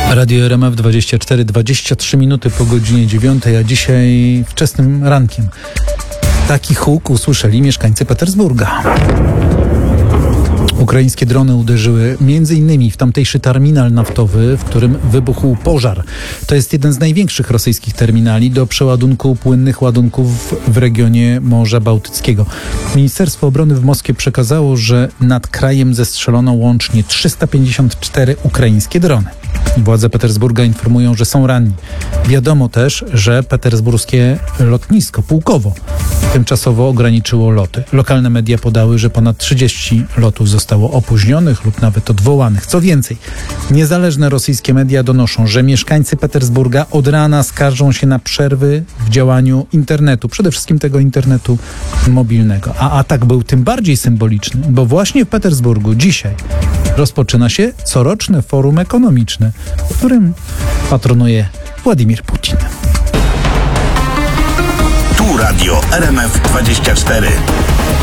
Radio RMF 24, 23 minuty po godzinie 9, a dzisiaj wczesnym rankiem. Taki huk usłyszeli mieszkańcy Petersburga. Ukraińskie drony uderzyły m.in. w tamtejszy terminal naftowy, w którym wybuchł pożar. To jest jeden z największych rosyjskich terminali do przeładunku płynnych ładunków w regionie Morza Bałtyckiego. Ministerstwo Obrony w Moskwie przekazało, że nad krajem zestrzelono łącznie 354 ukraińskie drony. Władze Petersburga informują, że są ranni. Wiadomo też, że petersburskie lotnisko Pułkowo tymczasowo ograniczyło loty. Lokalne media podały, że ponad 30 lotów zostało opóźnionych lub nawet odwołanych. Co więcej, niezależne rosyjskie media donoszą, że mieszkańcy Petersburga od rana skarżą się na przerwy w działaniu internetu, przede wszystkim tego internetu mobilnego. A atak był tym bardziej symboliczny, bo właśnie w Petersburgu dzisiaj rozpoczyna się coroczne forum ekonomiczne, w którym patronuje Władimir Putin. Tu Radio RMF 24.